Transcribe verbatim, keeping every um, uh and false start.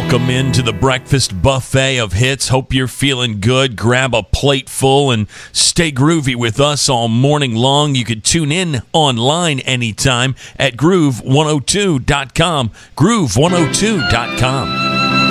Welcome into the breakfast buffet of hits. Hope you're feeling good. Grab a plate full and stay groovy with us all morning long. You can tune in online anytime at groove one oh two dot com. groove one oh two dot com.